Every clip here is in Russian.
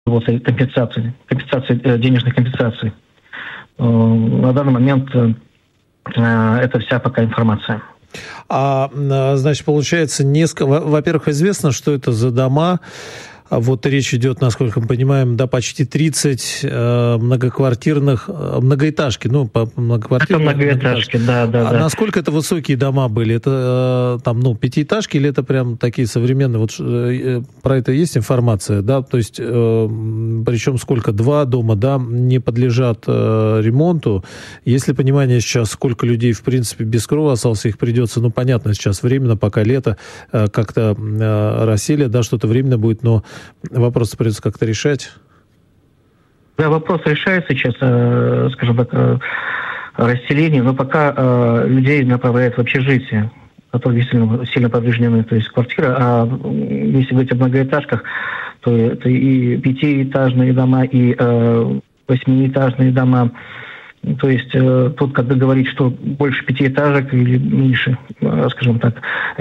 компенсации, денежных компенсаций. На данный момент это вся пока информация. Значит, получается, во-первых, известно, что это за дома. Вот речь идет, насколько мы понимаем, почти 30 многоэтажки. Это многоэтажки, да. Насколько это высокие дома были? Это пятиэтажки или это прям такие современные? Вот про это есть информация, да? То есть, причем сколько? 2 дома, да, не подлежат ремонту. Есть ли понимание сейчас, сколько людей, в принципе, без крова осталось? Их придется, понятно, сейчас временно, пока лето, как-то рассели, да, что-то временно будет, но вопрос придется как-то решать. Да, вопрос решается сейчас, скажем так, расселение, но пока людей направляют в общежитие, которые действительно сильно повреждены, то есть квартиры. А если говорить о многоэтажках, то это и 5-этажные дома, и 8-этажные дома. То есть тут, когда говорить, что больше 5-этажек или меньше, скажем так,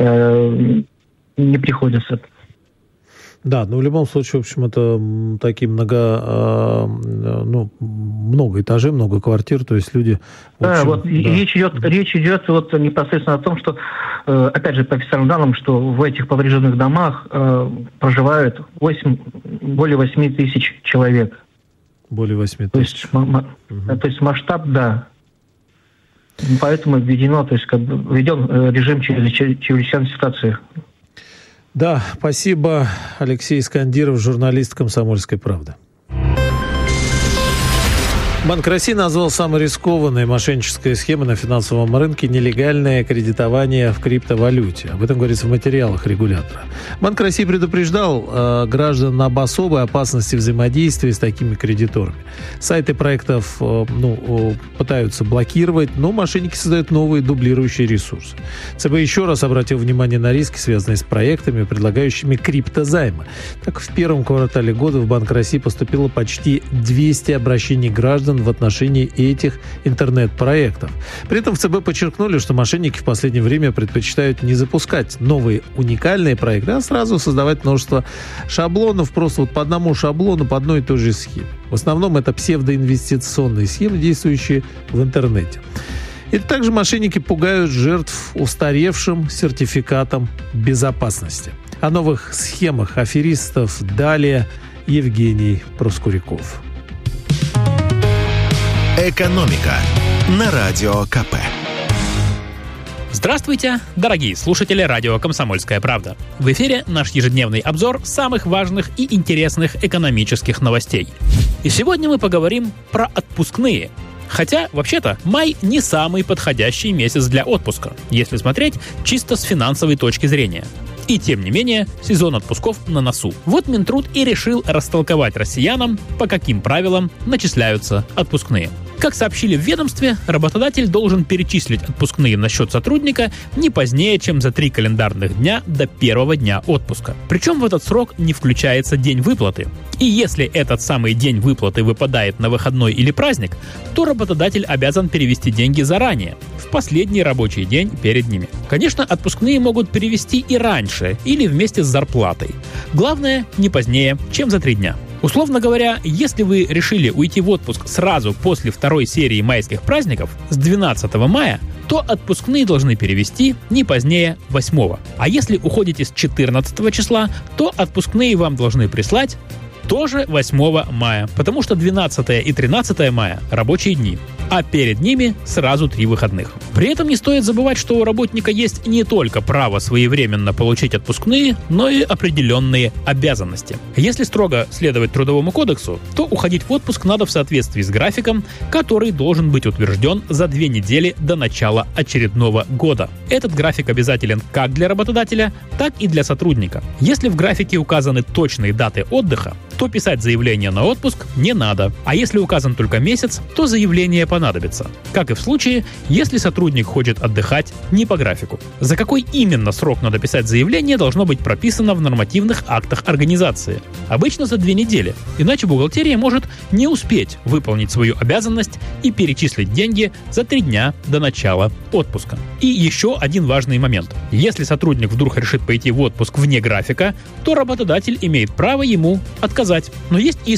не приходится. Да, в любом случае, в общем, это такие много этажей, много квартир, то есть люди... Речь идет непосредственно о том, что, опять же, по официальным данным, что в этих поврежденных домах проживают более 8 тысяч человек. Более 8 тысяч. То есть масштаб, да. Поэтому введен режим чрезвычайной ситуации. Да, спасибо. Алексей Искандиров, журналист «Комсомольской правды». Банк России назвал самой рискованной мошеннической схемой на финансовом рынке нелегальное кредитование в криптовалюте. Об этом говорится в материалах регулятора. Банк России предупреждал граждан об особой опасности взаимодействия с такими кредиторами. Сайты проектов пытаются блокировать, но мошенники создают новые дублирующие ресурсы. ЦБ еще раз обратил внимание на риски, связанные с проектами, предлагающими криптозаймы. Так, в первом квартале года в Банк России поступило почти 200 обращений граждан в отношении этих интернет-проектов. При этом в ЦБ подчеркнули, что мошенники в последнее время предпочитают не запускать новые уникальные проекты, а сразу создавать множество шаблонов, просто по одному шаблону, по одной и той же схеме. В основном это псевдоинвестиционные схемы, действующие в интернете. И также мошенники пугают жертв устаревшим сертификатом безопасности. О новых схемах аферистов далее Евгений Проскуряков. «Экономика» на Радио КП. Здравствуйте, дорогие слушатели радио «Комсомольская правда». В эфире наш ежедневный обзор самых важных и интересных экономических новостей. И сегодня мы поговорим про отпускные. Хотя, вообще-то, май не самый подходящий месяц для отпуска, если смотреть чисто с финансовой точки зрения. И тем не менее, сезон отпусков на носу. Вот Минтруд и решил растолковать россиянам, по каким правилам начисляются отпускные. Как сообщили в ведомстве, работодатель должен перечислить отпускные на счет сотрудника не позднее, чем за 3 календарных дня до первого дня отпуска. Причем в этот срок не включается день выплаты. И если этот самый день выплаты выпадает на выходной или праздник, то работодатель обязан перевести деньги заранее, в последний рабочий день перед ними. Конечно, отпускные могут перевести и раньше, или вместе с зарплатой. Главное, не позднее, чем за 3 дня. Условно говоря, если вы решили уйти в отпуск сразу после второй серии майских праздников, с 12 мая, то отпускные должны перевести не позднее 8. А если уходите с 14 числа, то отпускные вам должны прислать тоже 8 мая, потому что 12 и 13 мая – рабочие дни, а перед ними сразу 3 выходных. При этом не стоит забывать, что у работника есть не только право своевременно получить отпускные, но и определенные обязанности. Если строго следовать Трудовому кодексу, то уходить в отпуск надо в соответствии с графиком, который должен быть утвержден за 2 недели до начала очередного года. Этот график обязателен как для работодателя, так и для сотрудника. Если в графике указаны точные даты отдыха, то писать заявление на отпуск не надо. А если указан только месяц, то заявление понадобится. Как и в случае, если сотрудник хочет отдыхать не по графику. За какой именно срок надо писать заявление, должно быть прописано в нормативных актах организации. Обычно за 2 недели. Иначе бухгалтерия может не успеть выполнить свою обязанность и перечислить деньги за 3 дня до начала отпуска. И еще один важный момент. Если сотрудник вдруг решит пойти в отпуск вне графика, то работодатель имеет право ему отказать. Но есть и